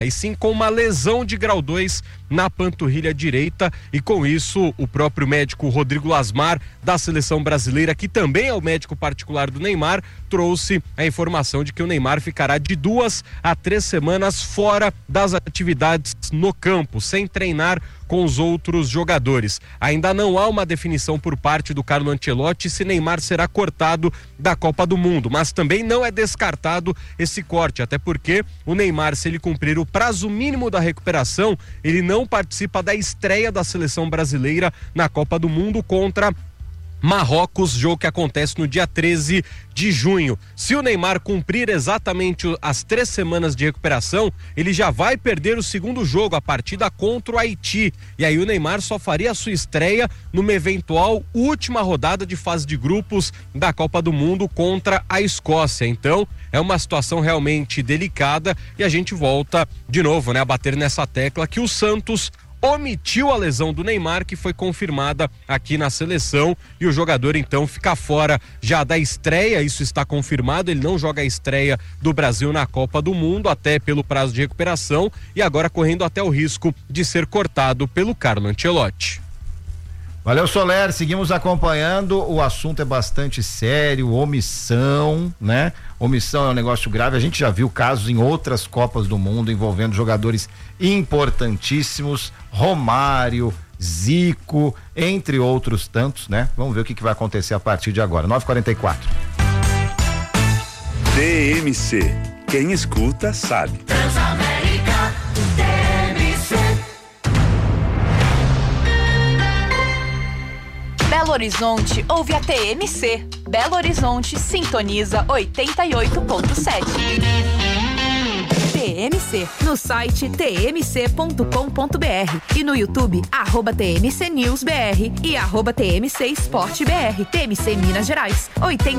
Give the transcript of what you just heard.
e sim com uma lesão de grau 2 na panturrilha direita, e com isso o próprio médico Rodrigo Lasmar da seleção brasileira, que também é o médico particular do Neymar, trouxe a informação de que o Neymar ficará de 2 a 3 semanas fora das atividades no campo, sem treinar com os outros jogadores. Ainda não há uma definição por parte do Carlo Ancelotti se Neymar será cortado da Copa do Mundo, mas também não é descartado esse corte, até porque o Neymar, se ele cumprir o prazo mínimo da recuperação, ele não participa da estreia da seleção brasileira na Copa do Mundo contra Marrocos, jogo que acontece no dia 13 de junho. Se o Neymar cumprir exatamente as 3 semanas de recuperação, ele já vai perder o segundo jogo, a partida contra o Haiti. E aí o Neymar só faria a sua estreia numa eventual última rodada de fase de grupos da Copa do Mundo contra a Escócia. Então, é uma situação realmente delicada e a gente volta de novo, a bater nessa tecla que o Santos omitiu a lesão do Neymar, que foi confirmada aqui na seleção, e o jogador então fica fora já da estreia. Isso está confirmado, ele não joga a estreia do Brasil na Copa do Mundo, até pelo prazo de recuperação, e agora correndo até o risco de ser cortado pelo Carlo Ancelotti. Valeu, Soler, seguimos acompanhando, o assunto é bastante sério, omissão, Omissão é um negócio grave, a gente já viu casos em outras Copas do Mundo envolvendo jogadores importantíssimos, Romário, Zico, entre outros tantos, Vamos ver o que vai acontecer a partir de agora. 9h44. TMC, quem escuta sabe. Transamérica, TMC. Belo Horizonte ouve a TMC. Belo Horizonte sintoniza 88.7. TMC, no site tmc.com.br e no YouTube @TMC News BR e @TMC Esporte BR. TMC Minas Gerais, 80